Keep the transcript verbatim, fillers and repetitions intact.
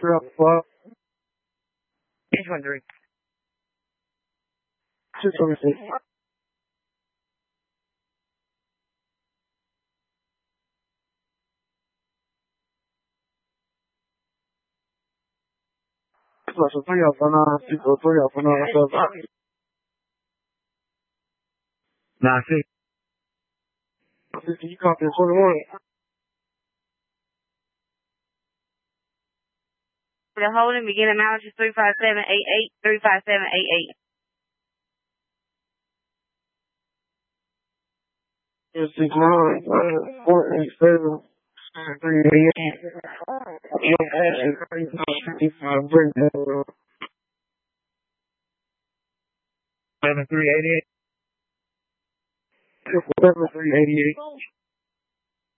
What? Six one three. Six one six. Plus three up and nine, six oh three up and nine, seven. Nine six. Fifty, you copy twenty-one. The holding beginning amount is three five seven eight eight three five seven eight eight. Six nine four eight seven three eight eight. You have fifty five breakdown. Seven three eight eight. Seven three eighty eight.